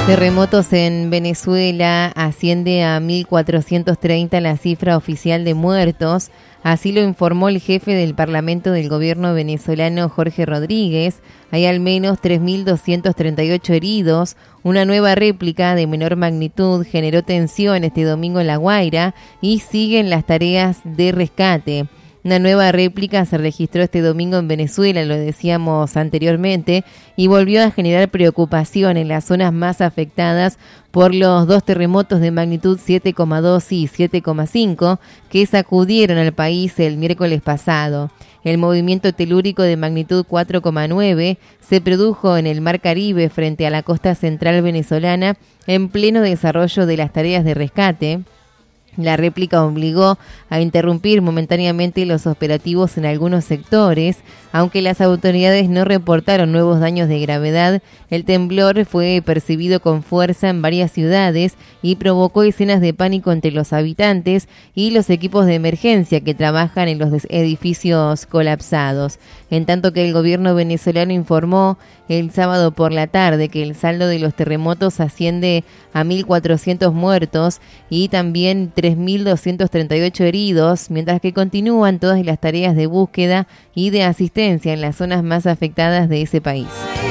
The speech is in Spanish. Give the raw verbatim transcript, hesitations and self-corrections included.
Terremotos en Venezuela, asciende a mil cuatrocientos treinta la cifra oficial de muertos. Así lo informó el jefe del Parlamento del gobierno venezolano, Jorge Rodríguez. Hay al menos tres mil doscientos treinta y ocho heridos. Una nueva réplica de menor magnitud generó tensión este domingo en La Guaira y siguen las tareas de rescate. Una nueva réplica se registró este domingo en Venezuela, lo decíamos anteriormente, y volvió a generar preocupación en las zonas más afectadas por los dos terremotos de magnitud siete coma dos y siete coma cinco que sacudieron al país el miércoles pasado. El movimiento telúrico de magnitud cuatro coma nueve se produjo en el Mar Caribe frente a la costa central venezolana en pleno desarrollo de las tareas de rescate. La réplica obligó a interrumpir momentáneamente los operativos en algunos sectores. Aunque las autoridades no reportaron nuevos daños de gravedad, el temblor fue percibido con fuerza en varias ciudades y provocó escenas de pánico entre los habitantes y los equipos de emergencia que trabajan en los edificios colapsados. En tanto que el gobierno venezolano informó el sábado por la tarde que el saldo de los terremotos asciende a mil cuatrocientos muertos y también tres mil doscientos treinta y ocho heridos, mientras que continúan todas las tareas de búsqueda y de asistencia en las zonas más afectadas de ese país.